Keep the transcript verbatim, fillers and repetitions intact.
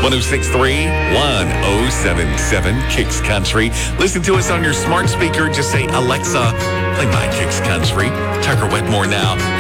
one oh six point three, one oh seven point seven Kicks Country. Listen to us on your smart speaker. Just say, Alexa, play my Kicks Country. Tucker Wetmore now.